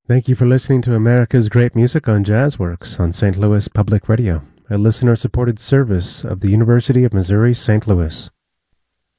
Thank you for listening to America's Great Music on Jazzworks on St. Louis Public Radio, a listener-supported service of the University of Missouri St. Louis.